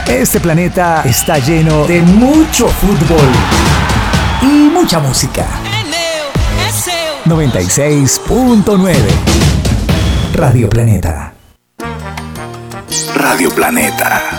Este planeta está lleno de mucho fútbol y mucha música. 96.9 Radio Planeta. Radio Planeta.